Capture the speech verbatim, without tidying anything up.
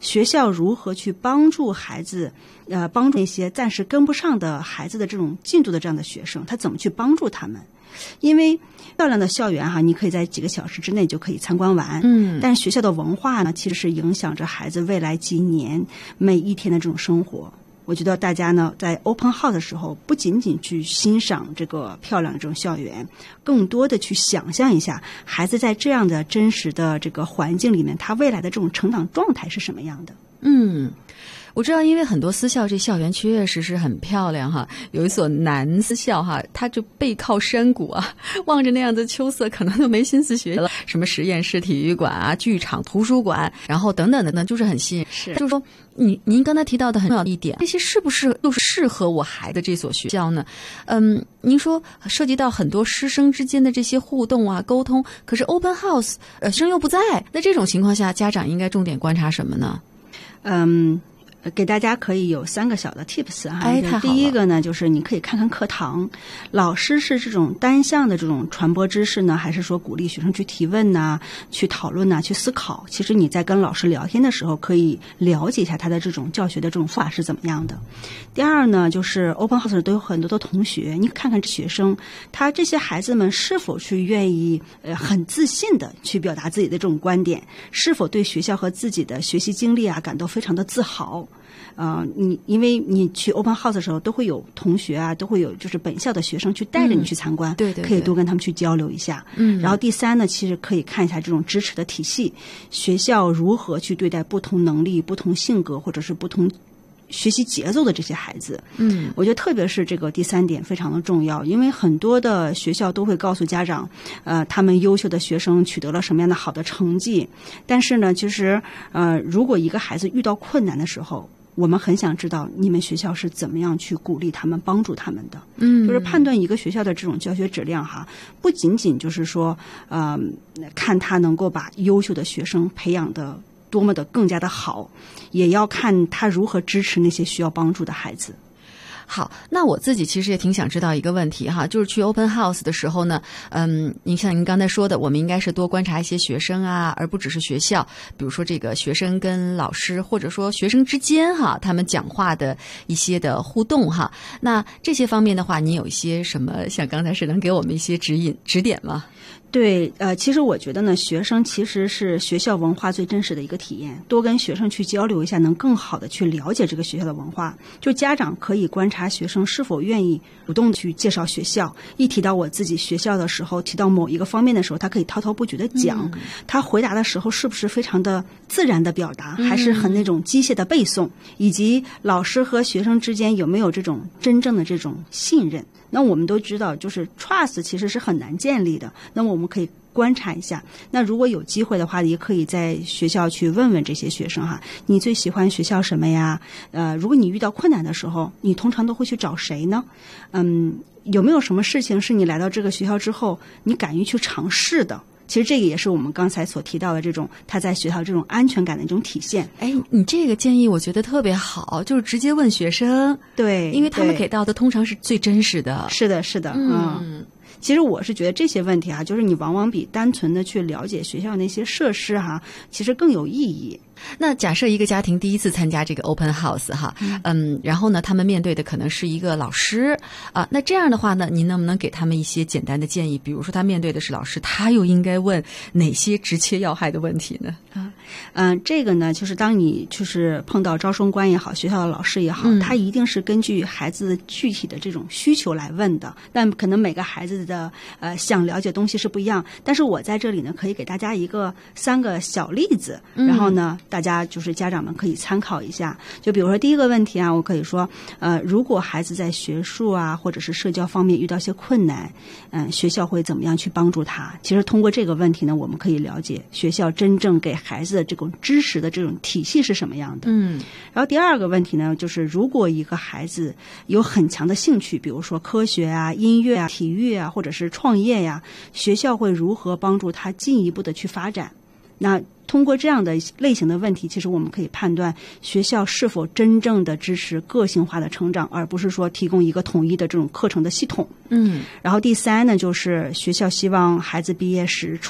学校如何去帮助孩子，呃，帮助那些暂时跟不上的孩子的这种进度的这样的学生，他怎么去帮助他们？因为漂亮的校园哈，你可以在几个小时之内就可以参观完，嗯，但是学校的文化呢，其实是影响着孩子未来几年每一天的这种生活。我觉得大家呢，在 open house 的时候，不仅仅去欣赏这个漂亮的这种校园，更多的去想象一下孩子在这样的真实的这个环境里面，他未来的这种成长状态是什么样的。 嗯，我知道，因为很多私校这校园确实是很漂亮哈。有一所男私校哈，它就背靠山谷啊，望着那样的秋色，可能都没心思学了。什么实验室、体育馆啊、剧场、图书馆，然后等等的呢，就是很吸引。 是， 就是说，你您刚才提到的很重要的一点，这些是不是又是适合我孩子这所学校呢？嗯，您说涉及到很多师生之间的这些互动啊、沟通，可是 open house 呃生又不在，那这种情况下，家长应该重点观察什么呢？ 嗯。给大家可以有三个小的 tips 哈。 哎，太好了。 第一个呢，就是你可以看看课堂，老师是这种单向的这种传播知识呢，还是说鼓励学生去提问呐、去讨论呐、去思考？其实你在跟老师聊天的时候，可以了解一下他的这种教学的这种方法是怎么样的。第二呢，就是 open house 都有很多的同学，你看看这学生，他这些孩子们是否去愿意呃很自信的去表达自己的这种观点，是否对学校和自己的学习经历啊感到非常的自豪。呃，你因为你去 open house 的时候，都会有同学啊，都会有就是本校的学生去带着你去参观，嗯、 对, 对对， 可以多跟他们去交流一下。嗯，然后第三呢，其实可以看一下这种支持的体系，学校如何去对待不同能力、不同性格或者是不同学习节奏的这些孩子。嗯，我觉得特别是这个第三点非常的重要，因为很多的学校都会告诉家长，呃，他们优秀的学生取得了什么样的好的成绩，但是呢，其实呃，如果一个孩子遇到困难的时候，我们很想知道你们学校是怎么样去鼓励他们、帮助他们的。嗯，就是判断一个学校的这种教学质量哈，不仅仅就是说，呃，看他能够把优秀的学生培养的多么的更加的好，也要看他如何支持那些需要帮助的孩子。 好，那我自己其实也挺想知道一个问题哈，就是去 open house 的时候呢，嗯，您像您刚才说的，我们应该是多观察一些学生啊，而不只是学校，比如说这个学生跟老师，或者说学生之间哈，他们讲话的一些的互动哈。那这些方面的话，您有一些什么像刚才是能给我们一些指引指点吗？ 对，呃，其实我觉得呢，学生其实是学校文化最真实的一个体验，多跟学生去交流一下，能更好的去了解这个学校的文化。就家长可以观察学生是否愿意主动去介绍学校，一提到我自己学校的时候，提到某一个方面的时候，他可以滔滔不绝的讲，嗯、他回答的时候是不是非常的自然的表达，还是很那种机械的背诵，以及老师和学生之间有没有这种真正的这种信任。那我们都知道，就是 trust 其实是很难建立的。那么我们可以观察一下。那如果有机会的话，也可以在学校去问问这些学生哈，你最喜欢学校什么呀？呃，如果你遇到困难的时候，你通常都会去找谁呢？嗯，有没有什么事情是你来到这个学校之后，你敢于去尝试的？其实这个也是我们刚才所提到的这种他在学校这种安全感的一种体现。 哎，你这个建议我觉得特别好，就是直接问学生。 对， 因为他们给到的通常是最真实的。 是的，是的，嗯。嗯，其实我是觉得这些问题啊，就是你往往比单纯的去了解学校那些设施哈、啊，其实更有意义。 那假设一个家庭第一次参加这个 open house 哈，嗯，嗯然后呢，他们面对的可能是一个老师啊，那这样的话呢，您能不能给他们一些简单的建议？比如说他面对的是老师，他又应该问哪些直切要害的问题呢？ 啊，嗯，这个呢，就是当你就是碰到招生官也好，学校的老师也好，嗯、他一定是根据孩子具体的这种需求来问的。但可能每个孩子的呃想了解东西是不一样。但是我在这里呢，可以给大家一个三个小例子，然后呢。嗯大家就是家长们可以参考一下，就比如说第一个问题啊，我可以说，呃，如果孩子在学术啊或者是社交方面遇到些困难，嗯、呃，学校会怎么样去帮助他？其实通过这个问题呢，我们可以了解学校真正给孩子的这种知识的这种体系是什么样的。嗯，然后第二个问题呢，就是如果一个孩子有很强的兴趣，比如说科学啊、音乐啊、体育啊，或者是创业呀、啊，学校会如何帮助他进一步的去发展？那通过这样的类型的问题，其实我们可以判断学校是否真正的支持个性化的成长，而不是说提供一个统一的这种课程的系统。嗯，然后第三呢，就是学校希望孩子毕业时